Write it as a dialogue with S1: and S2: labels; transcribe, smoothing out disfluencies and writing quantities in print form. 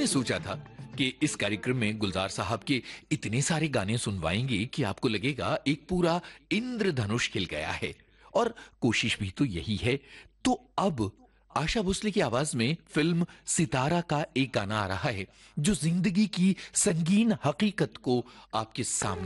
S1: हमने सोचा था कि इस कार्यक्रम में गुलजार साहब के इतने सारे गाने सुनवाएंगे कि आपको लगेगा एक पूरा इंद्रधनुष खिल गया है। और कोशिश भी तो यही है। तो अब आशा भोसले की आवाज में फिल्म सितारा का एक गाना आ रहा है जो जिंदगी की संगीन हकीकत को आपके सामने